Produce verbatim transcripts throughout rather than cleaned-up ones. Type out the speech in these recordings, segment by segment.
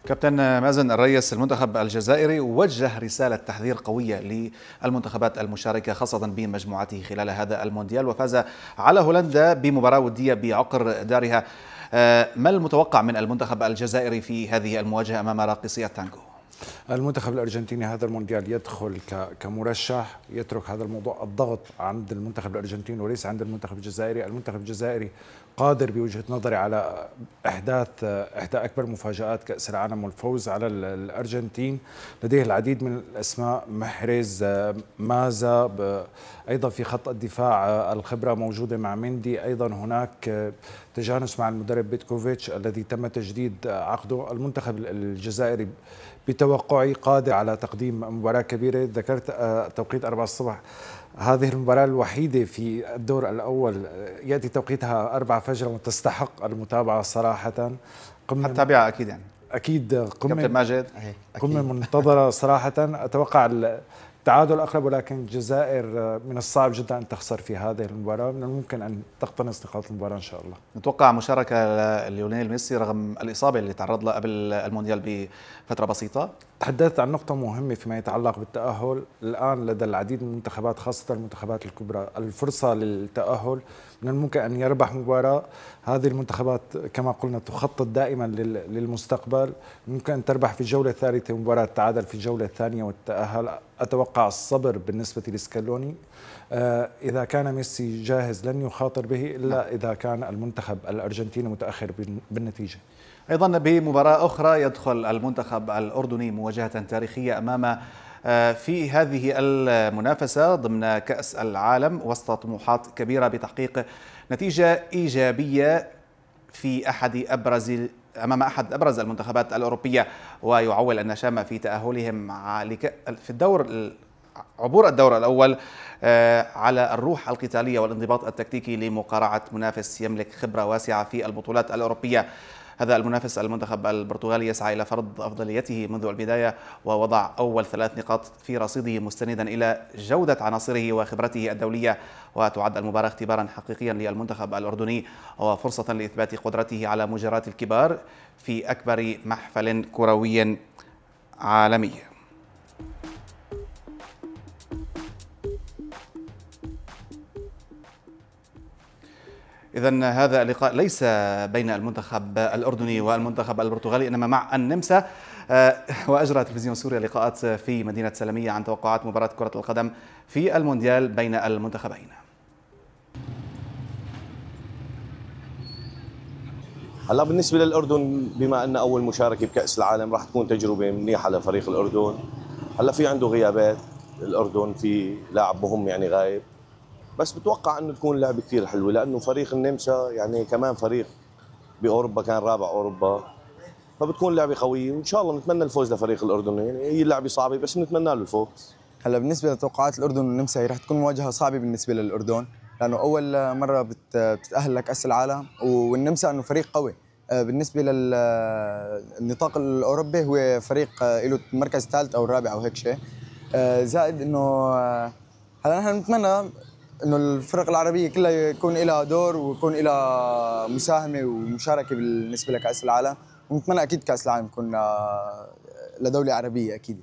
كابتن مازن الريس، المنتخب الجزائري وجه رسالة تحذير قوية للمنتخبات المشاركة خاصة بمجموعته خلال هذا المونديال، وفاز على هولندا بمباراة ودية بعقر دارها. ما المتوقع من المنتخب الجزائري في هذه المواجهة أمام راقصي التانغو؟ المنتخب الارجنتيني هذا المونديال يدخل كمرشح، يترك هذا الموضوع الضغط عند المنتخب الارجنتيني وليس عند المنتخب الجزائري. المنتخب الجزائري قادر بوجهة نظري على احداث احدى اكبر مفاجآت كأس العالم والفوز على الارجنتين. لديه العديد من الاسماء، محرز، مازا، ايضا في خط الدفاع الخبرة موجودة مع مندي، ايضا هناك تجانس مع المدرب بيتكوفيتش الذي تم تجديد عقده. المنتخب الجزائري بتوقعي قادر على تقديم مباراة كبيرة. ذكرت توقيت أربعة الصبح، هذه المباراة الوحيدة في الدور الأول يأتي توقيتها أربعة فجرا وتستحق المتابعة صراحة. حتتابعها أكيد يعني أكيد قمة كابتن ماجد، قمة منتظرة صراحة. أتوقع التعادل أقرب، ولكن الجزائر من الصعب جدا أن تخسر في هذه المباراة، من الممكن أن تقتنص نقاط المباراة إن شاء الله. نتوقع مشاركة ليونيل ميسي رغم الإصابة اللي تعرض لها قبل المونديال بفترة بسيطة. تحدثت عن نقطة مهمة فيما يتعلق بالتأهل. الآن لدى العديد من المنتخبات خاصة المنتخبات الكبرى الفرصة للتأهل، من الممكن أن يربح مباراة. هذه المنتخبات كما قلنا تخطط دائما للمستقبل، ممكن أن تربح في الجولة الثالثة مباراة، تعادل في الجولة الثانية والتأهل. أتوقع الصبر بالنسبة لسكالوني. إذا كان ميسي جاهز لن يخاطر به إلا إذا كان المنتخب الأرجنتيني متأخر بالنتيجة. أيضا بمباراة أخرى يدخل المنتخب الأردني مواجهة تاريخية أمام في هذه المنافسة ضمن كأس العالم وسط طموحات كبيرة بتحقيق نتيجة إيجابية في أحد أبرز أمام أحد أبرز المنتخبات الأوروبية، ويعول النشامة في تأهلهم في الدور عبور الدور الأول على الروح القتالية والانضباط التكتيكي لمقارعة منافس يملك خبرة واسعة في البطولات الأوروبية. هذا المنافس المنتخب البرتغالي يسعى إلى فرض أفضليته منذ البداية ووضع أول ثلاث نقاط في رصيده مستندا إلى جودة عناصره وخبرته الدولية. وتعد المباراة اختبارا حقيقيا للمنتخب الأردني وفرصة لإثبات قدرته على مجاراة الكبار في أكبر محفل كروي عالمي. إذن هذا اللقاء ليس بين المنتخب الأردني والمنتخب البرتغالي، إنما مع النمسا. وأجرى تلفزيون سوريا لقاءات في مدينة سلمية عن توقعات مباراة كرة القدم في المونديال بين المنتخبين. هلا بالنسبة للأردن، بما أن أول مشاركة بكأس العالم راح تكون تجربة منيحة لفريق الأردن. هلا في عنده غيابات، الأردن في لاعب مهم يعني غايب، بس بتوقع انه تكون لعبه كثير حلوه، لانه فريق النمسا يعني كمان فريق باوروبا، كان رابع اوروبا، فبتكون لعبه قويه، وان شاء الله نتمنى الفوز لفريق الاردن. يعني هي اللعبه صعبه بس نتمنى له الفوز. هلا بالنسبه لتوقعات الاردن والنمسا، هي رح تكون مواجهه صعبه بالنسبه للاردن، لانه اول مره بتتاهل لكاس العالم، والنمسا انه فريق قوي. بالنسبه للنطاق الاوروبي هو فريق له المركز الثالث او الرابع او هيك شيء، زائد انه هلا نحن نتمنى انه الفرق العربيه كلها يكون لها دور ويكون لها مساهمه ومشاركه بالنسبه لكاس العالم، ونتمنى اكيد كاس العالم يكون لدوله عربيه اكيد.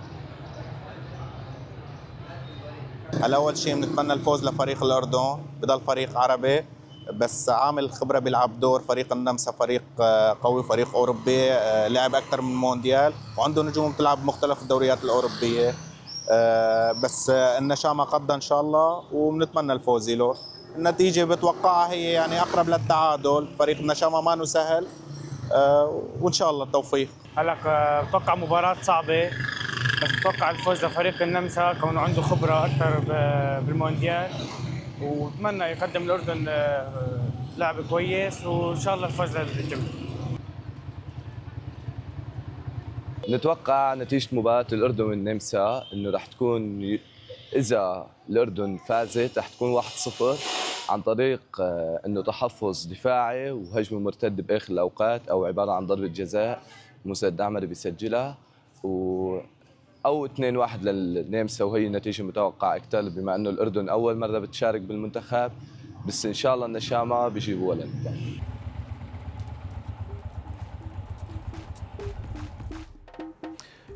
هلا اول شيء بنتمنى الفوز لفريق الاردن، بضل فريق عربي بس عامل خبره بيلعب دور. فريق النمسا فريق قوي، فريق اوروبي لعب اكثر من مونديال وعنده نجوم بتلعب بمختلف الدوريات الاوروبيه. أه بس النشامة قادة إن شاء الله وبنتمنى الفوز له. النتيجة بتوقعها هي يعني أقرب للتعادل، فريق النشامة ما إنه سهل. أه وإن شاء الله التوفيق. هلا بتوقع مباراة صعبة، بس بتوقع الفوز لفريق النمسا كونه عنده خبرة أكثر بالمونديال، وبتمنى يقدم الأردن لعب كويس وإن شاء الله الفوز للجميع. نتوقع نتيجة مباراة الأردن والنمسا إنه رح تكون، إذا الأردن فازت رح تكون واحد صفر عن طريق إنه تحفظ دفاعي وهجمة مرتدة بآخر الأوقات، أو عبارة عن ضربة جزاء مسدد عمري بيسجلها، و أو اثنين واحد للنمسا، وهي نتيجة متوقعة أكثر بما إنه الأردن أول مرة بتشارك بالمنتخب، بس إن شاء الله النشامة بيجيبوا ولد.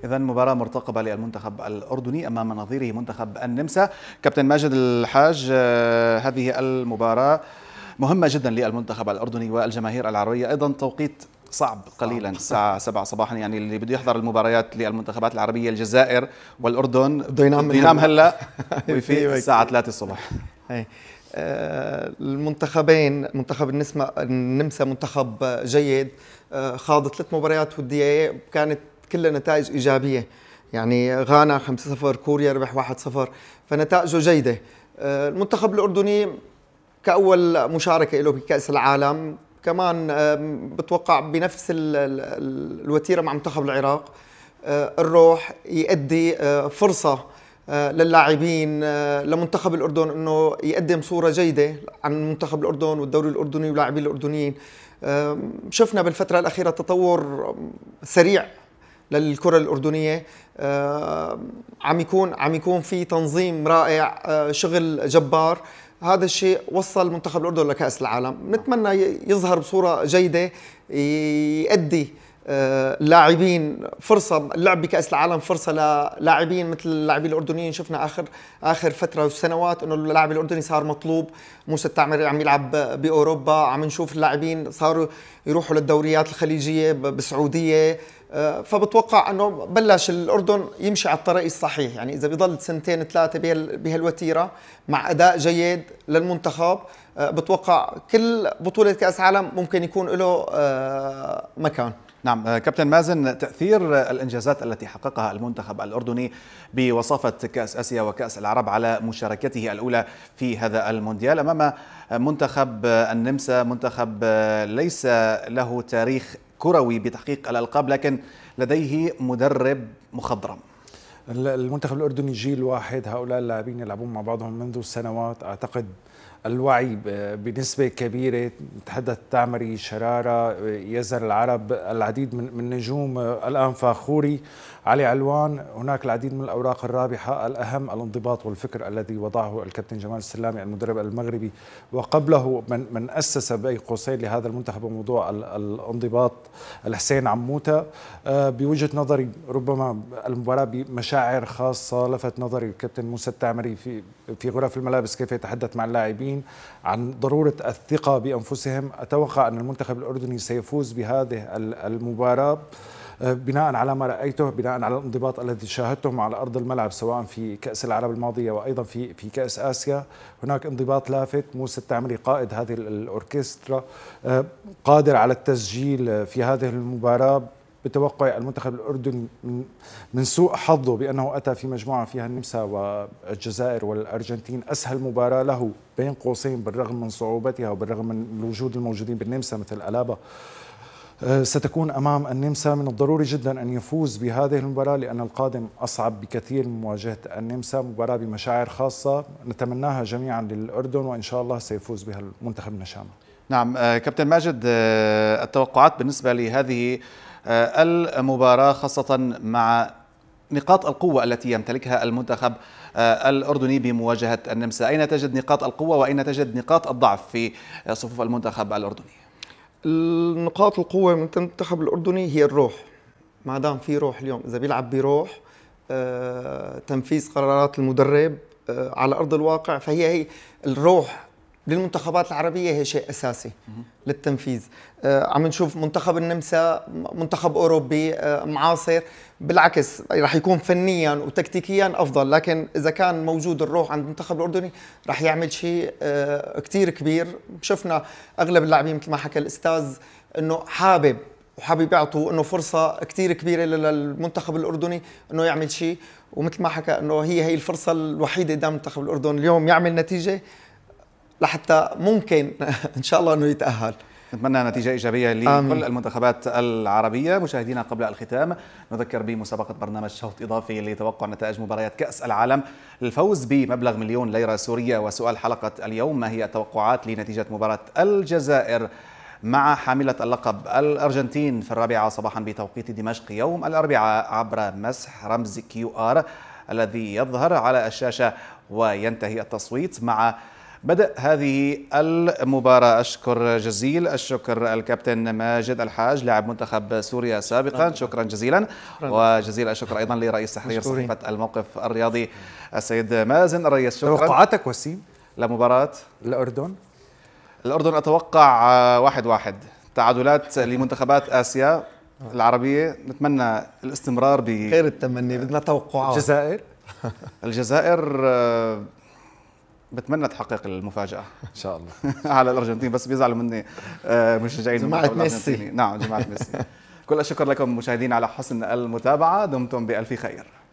إذن مباراة مرتقبة للمنتخب الأردني أمام نظيره منتخب النمسا. كابتن ماجد الحاج، هذه المباراة مهمة جدا للمنتخب الأردني والجماهير العربية، أيضا توقيت صعب قليلا، الساعة سبعة صباحا، يعني اللي بده يحضر المباريات للمنتخبات العربية الجزائر والأردن بده ينام هلا ويفيق الساعة ثلاثة الصبح. المنتخبين، منتخب النمسا منتخب جيد، خاض ثلاث مباريات ودية كانت كلها نتائج إيجابية، يعني غانا خمسة صفر، كوريا ربح واحد صفر، فنتائجه جيدة. المنتخب الأردني كأول مشاركة له بكأس العالم كمان بتوقع بنفس الوتيرة مع منتخب العراق، الروح يؤدي فرصة للاعبين لمنتخب الأردن أنه يقدم صورة جيدة عن منتخب الأردن والدوري الأردني ولاعبين الأردنيين. شفنا بالفترة الأخيرة تطور سريع للكرة الأردنية، عم يكون عم يكون في تنظيم رائع، شغل جبار. هذا الشيء وصل منتخب الأردن لكأس العالم. نتمنى يظهر بصورة جيدة، يؤدي اللاعبين فرصة، اللعب بكأس العالم فرصة للاعبين مثل اللاعبين الأردنيين. شفنا آخر آخر فترة والسنوات إنه اللاعب الأردني صار مطلوب. موسى التعمري عم يلعب بأوروبا، عم نشوف اللاعبين صاروا يروحوا للدوريات الخليجية بالسعودية، فبتوقع انه بلش الاردن يمشي على الطريق الصحيح. يعني اذا بيضل سنتين ثلاثه بهالوتيره مع اداء جيد للمنتخب، بتوقع كل بطوله كاس عالم ممكن يكون له مكان. نعم كابتن مازن، تأثير الإنجازات التي حققها المنتخب الأردني بوصافة كأس آسيا وكأس العرب على مشاركته الأولى في هذا المونديال أمام منتخب النمسا، منتخب ليس له تاريخ كروي بتحقيق الألقاب لكن لديه مدرب مخضرم. المنتخب الأردني جيل واحد، هؤلاء اللاعبين يلعبون مع بعضهم منذ سنوات. أعتقد الوعي بنسبة كبيرة، تحدث تعمري، شرارة، يزر العرب، العديد من نجوم الآن، فاخوري، علي علوان، هناك العديد من الأوراق الرابحة. الأهم الانضباط والفكر الذي وضعه الكابتن جمال السلامي المدرب المغربي، وقبله من من أسس بين قوسين لهذا المنتخب بموضوع الانضباط الحسين عموتة. بوجهة نظري ربما المباراة بمشاعر خاصة، لفت نظري الكابتن موسى التعمري في في غرف الملابس كيف يتحدث مع اللاعبين عن ضرورة الثقة بأنفسهم. أتوقع أن المنتخب الأردني سيفوز بهذه المباراة بناء على ما رأيته، بناء على الانضباط الذي شاهدته على أرض الملعب سواء في كأس العرب الماضية وأيضا في في كأس آسيا. هناك انضباط لافت. موسى التعمري قائد هذه الأوركسترا قادر على التسجيل في هذه المباراة. بتوقع المنتخب الأردني من سوء حظه بأنه أتى في مجموعة فيها النمسا والجزائر والأرجنتين، أسهل مباراة له بين قوسين بالرغم من صعوبتها وبالرغم من الوجود الموجودين بالنمسا مثل ألابا، ستكون أمام النمسا. من الضروري جدا أن يفوز بهذه المباراة لأن القادم أصعب بكثير من مواجهة النمسا. مباراة بمشاعر خاصة نتمناها جميعا للأردن، وإن شاء الله سيفوز بها المنتخب النشامة. نعم كابتن ماجد، التوقعات بالنسبة لهذه المباراة خاصة مع نقاط القوة التي يمتلكها المنتخب الأردني بمواجهة النمسا، أين تجد نقاط القوة وأين تجد نقاط الضعف في صفوف المنتخب الأردني؟ النقاط القوة من المنتخب الأردني هي الروح. ما دام في روح اليوم، إذا بيلعب بروح آه، تنفيذ قرارات المدرب آه، على أرض الواقع، فهي هي الروح للمنتخبات العربية هي شيء أساسي للتنفيذ. آه، عم نشوف منتخب النمسا منتخب أوروبي آه، معاصر، بالعكس رح يكون فنيا وتكتيكيا أفضل، لكن إذا كان موجود الروح عند المنتخب الأردني رح يعمل شيء آه، كتير كبير. شفنا أغلب اللاعبين مثل ما حكى الأستاذ أنه حابب وحابب يعطوا أنه فرصة كتير كبيرة للمنتخب الأردني أنه يعمل شيء، ومثل ما حكى أنه هي هي الفرصة الوحيدة قدام منتخب الأردن اليوم يعمل نتيجة لحتى ممكن إن شاء الله أنه يتأهل. نتمنى نتيجة إيجابية لكل المنتخبات العربية. مشاهدينا قبل الختام نذكر بمسابقة برنامج شوط إضافي لتوقع نتائج مباريات كأس العالم للفوز بمبلغ مليون ليرة سورية. وسؤال حلقة اليوم: ما هي التوقعات لنتيجة مباراة الجزائر مع حاملة اللقب الأرجنتين في الرابعة صباحا بتوقيت دمشق يوم الأربعاء عبر مسح رمز كيو آر الذي يظهر على الشاشة وينتهي التصويت مع بدء هذه المباراة. أشكر جزيل الشكر الكابتن ماجد الحاج لاعب منتخب سوريا سابقا، شكرا جزيلا. وجزيل الشكر أيضا لرئيس تحرير صحيفة الموقف الرياضي السيد مازن الرئيس، شكرا. توقعاتك وسيم لمباراة الأردن؟ الأردن أتوقع واحد واحد، تعادلات لمنتخبات آسيا العربية. نتمنى الاستمرار ب خير التمني، بدنا توقعات. الجزائر الجزائر بتمنى تحقق المفاجأة إن شاء الله على الأرجنتين، بس بيزعلوا مني مشجعين جماعة ميسي. نعم جماعة ميسي. كل الشكر لكم مشاهدين على حسن المتابعة، دمتم بألف خير.